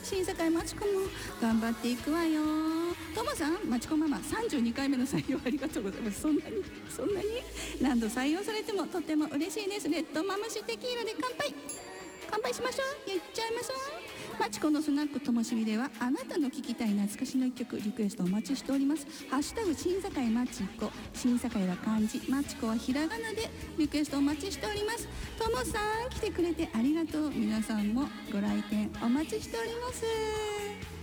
審査会まちこも頑張っていくわよ。ともさん、まちこママ32回目の採用ありがとうございます。そんなに何度採用されてもとても嬉しいです。レッドマムシテキーラで乾杯しましょう。言っちゃいましょう。マチコのスナックともしびではあなたの聴きたい懐かしの一曲リクエストお待ちしております。ハッシュタグ審査会マチコ、審査会は漢字、マチコはひらがなでリクエストお待ちしております。ともさん来てくれてありがとう。皆さんもご来店お待ちしております。